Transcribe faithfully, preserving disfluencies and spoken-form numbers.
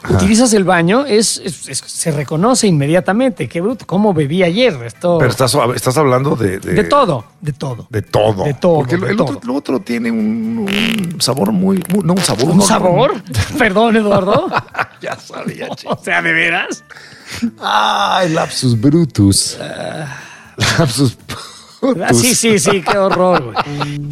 utilizas el baño, es, es- es- se reconoce inmediatamente. Qué bruto, cómo bebí ayer. Esto, Pero estás, estás hablando de, de... de todo, de todo. De todo. De todo, Porque el, de el otro, todo. el otro tiene un, un sabor muy, muy- No, un sabor. ¿Un no, sabor? Perdón, Eduardo. Ya sabía, chico. O sea, ¿de veras? Ay, lapsus brutus. Lapsus Ah, sí, sí, sí, qué horror, güey.